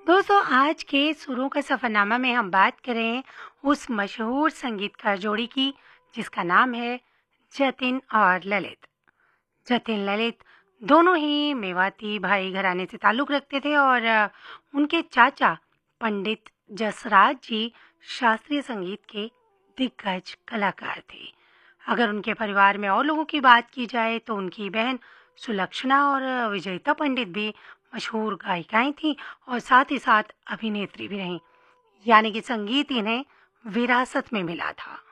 दोस्तों, आज के सुरों का सफ़रनामा में हम बात करें उस मशहूर संगीतकार जोड़ी की जिसका नाम है जतिन और ललित। जतिन ललित दोनों ही मेवाती भाई घराने से ताल्लुक़ रखते थे और उनके चाचा पंडित जसराज जी शास्त्रीय संगीत के दिग्गज कलाकार थे। अगर उनके परिवार में और लोगों की बात की जाए तो उनकी बहन सुलक्षणा और विजेता पंडित भी मशहूर गायिकाएँ थीं और साथ ही साथ अभिनेत्री भी रहीं। यानी कि संगीत इन्हें विरासत में मिला था।